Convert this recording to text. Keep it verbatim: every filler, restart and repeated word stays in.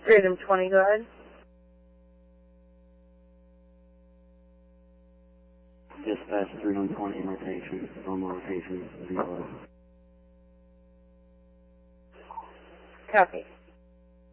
Freedom twenty, go ahead. Dispatch Freedom twenty rotation, normal rotation, zero. Copy.